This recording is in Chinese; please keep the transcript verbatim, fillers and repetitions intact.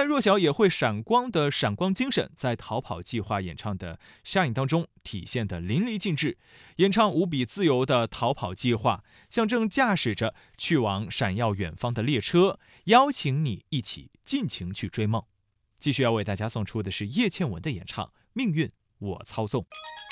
在弱小也会闪光的闪光精神，在逃跑计划演唱的shaine当中体现得淋漓尽致。演唱无比自由的逃跑计划，象征驾驶着去往闪耀远方的列车，邀请你一起尽情去追梦。继续要为大家送出的是叶倩文的演唱《命运我操纵》。